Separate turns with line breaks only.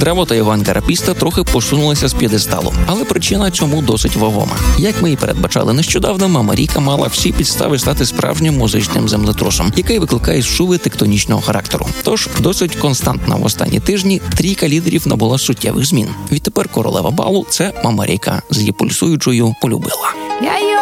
Древота Євангера Піста трохи посунулася з п'єдесталу, але причина цьому досить вагома. Як ми і передбачали нещодавно, Мама Ріка мала всі підстави стати справжнім музичним землетрусом, який викликає зшуви тектонічного характеру. Тож, досить константна в останні тижні трійка лідерів набула суттєвих змін. Відтепер королева балу – це Мама Ріка з її пульсуючою «Полюбила».